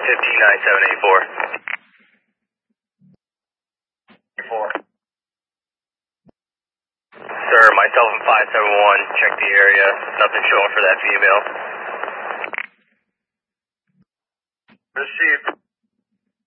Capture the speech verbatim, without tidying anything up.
fifteen nine seven eight four. Four. Sir, myself and five seven one, check the area. Nothing showing for that female. Received.